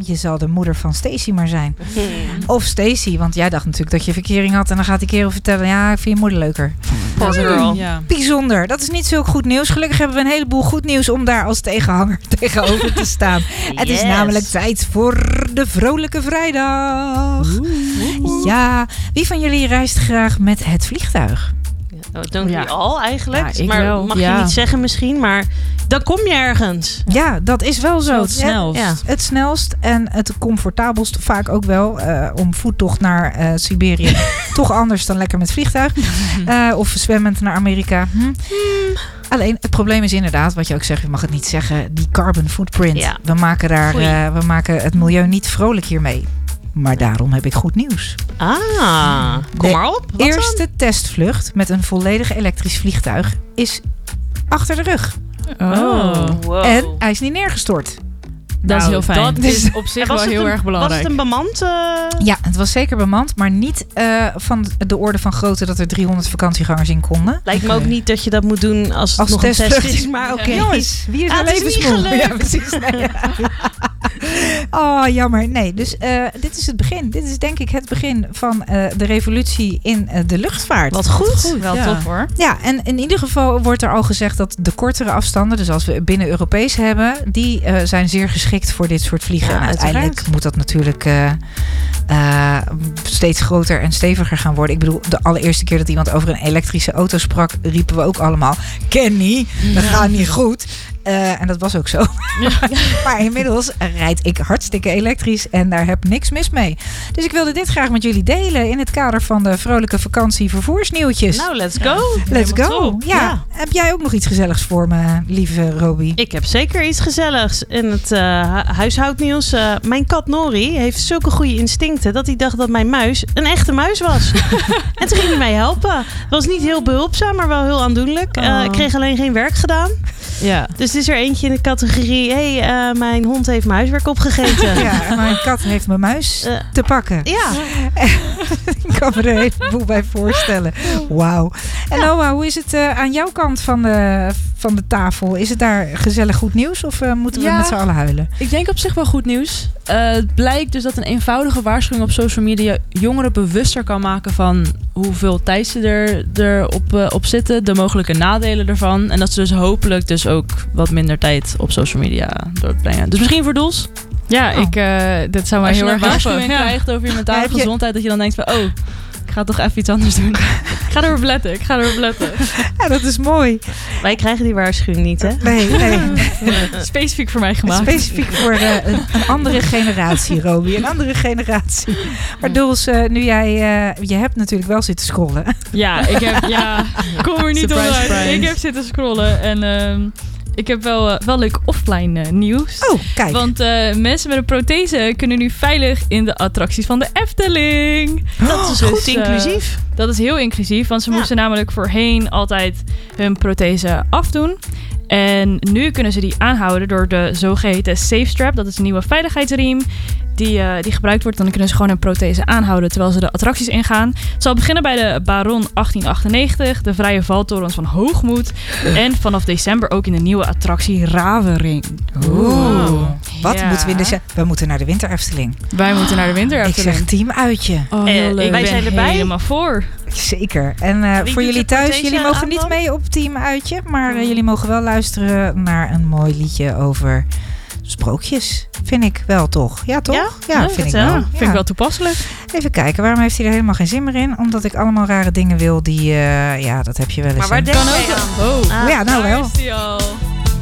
je zal de moeder van Stacey maar zijn. Of Stacey, want jij dacht natuurlijk dat je verkering had. En dan gaat die kerel vertellen, ja, ik vind je moeder leuker. Poor girl. Ja. Bijzonder. Dat is niet zulk goed nieuws. Gelukkig hebben we een heleboel goed nieuws om daar als tegenhanger tegenover te staan. Het is namelijk tijd voor de Vrolijke Vrijdag. Ja, wie van jullie reist graag met het vliegtuig? Don't we all eigenlijk. Ja, ik maar wel. mag je niet zeggen misschien, maar dan kom je ergens. Ja, dat is wel zo. Het snelst. Ja. Het snelst en het comfortabelst vaak ook wel. Om voettocht naar Siberië. Toch anders dan lekker met vliegtuig. Of zwemmend naar Amerika. Alleen, het probleem is inderdaad, wat je ook zegt, je mag het niet zeggen, die carbon footprint. Ja. We maken het milieu niet vrolijk hiermee. Maar daarom heb ik goed nieuws. Kom maar op. De eerste testvlucht met een volledig elektrisch vliegtuig is achter de rug. Oh. Wow. En hij is niet neergestort. Dat is heel fijn. dat is op zich wel heel erg belangrijk. Was het een bemand? Ja, het was zeker bemand, maar niet van de orde van grootte dat er 300 vakantiegangers in konden. Lijkt me ook niet dat je dat moet doen als het nog een testvlucht test is. Maar oké. Jongens, wie is er het is niet levensmoe? gelukt. Ja, precies. Nee. Oh, jammer. Nee, dus dit is het begin. Dit is denk ik het begin van de revolutie in de luchtvaart. Wat goed. Wel Ja. tof hoor. Ja, en in ieder geval wordt er al gezegd dat de kortere afstanden, dus als we binnen Europees hebben, die zijn zeer geschikt voor dit soort vliegen. Ja, En uiteindelijk uiteraard. moet dat natuurlijk steeds groter en steviger gaan worden. Ik bedoel, de allereerste keer dat iemand over een elektrische auto sprak, riepen we ook allemaal, Kenny, dat gaat niet goed. En dat was ook zo. Maar inmiddels rijd ik hartstikke elektrisch en daar heb niks mis mee. Dus ik wilde dit graag met jullie delen in het kader van de vrolijke vakantie vervoersnieuwtjes. Nou, let's go. Let's go. top. Ja. Ja. Heb jij ook nog iets gezelligs voor me, lieve Roby? Ik heb zeker iets gezelligs in het huishoudnieuws. Mijn kat Nori heeft zulke goede instincten dat hij dacht dat mijn muis een echte muis was. En toen ging hij mij helpen. Het was niet heel behulpzaam, maar wel heel aandoenlijk. Ik kreeg alleen geen werk gedaan. Ja. Dus het is er eentje in de categorie, mijn hond heeft mijn huiswerk opgegeten. Ja, en mijn kat heeft mijn muis te pakken. Ja. Ik kan me er een heleboel bij voorstellen. Wauw. En Noah, hoe is het aan jouw kant van de tafel? Is het daar gezellig goed nieuws of moeten we met z'n allen huilen? Ik denk op zich wel goed nieuws. Het blijkt dus dat een eenvoudige waarschuwing op social media jongeren bewuster kan maken van hoeveel tijd ze erop zitten, de mogelijke nadelen ervan. En dat ze dus hopelijk dus ook wat minder tijd op social media doorbrengen. Dus misschien voor Doels. Ja, dit zou mij Als je heel een erg waarschuwing helpen. Ja. krijgt over je mentale Heb je- gezondheid, dat je dan denkt van, ik ga toch even iets anders doen. Ik ga erop letten. Ja, dat is mooi. Wij krijgen die waarschuwing niet, hè? Nee. Specifiek voor mij gemaakt. Specifiek voor een andere generatie, Roby. Een andere generatie. Maar Doels, nu je hebt natuurlijk wel zitten scrollen. Ja, kom er niet Surprise, onderuit. surprise. Ik heb zitten scrollen en ik heb wel leuk offline nieuws. Oh, kijk. Want mensen met een prothese kunnen nu veilig in de attracties van de Efteling. Dat is Dus, goed inclusief. Dat is heel inclusief, want ze Ja. moesten namelijk voorheen altijd hun prothese afdoen. En nu kunnen ze die aanhouden door de zogeheten Safe Strap. Dat is een nieuwe veiligheidsriem die gebruikt wordt. Dan kunnen ze gewoon hun prothese aanhouden terwijl ze de attracties ingaan. Het zal beginnen bij de Baron 1898, de Vrije Valtorens van Hoogmoed. En vanaf december ook in de nieuwe attractie Ravering. Oeh. Wat Ja. moeten we we moeten naar de Winter Efteling. Wij moeten naar de Winter Ik Efteling. zeg team uitje. Oh, heel leuk. Ik Wij ben zijn erbij. helemaal voor. Zeker. En Wie voor doet jullie de thuis, prothese jullie mogen niet aan dan? mee op team uitje. Maar jullie mogen wel luisteren naar een mooi liedje over sprookjes. Vind ik wel toch? Ja, toch? Ja? Ja, Ja, vind ik vertel. wel. Vind Ja. ik wel toepasselijk. Even kijken, waarom heeft hij er helemaal geen zin meer in? Omdat ik allemaal rare dingen wil die... dat heb je wel eens. Maar waar in. denk jij aan? Oh, Ja, nou daar wel. is die al.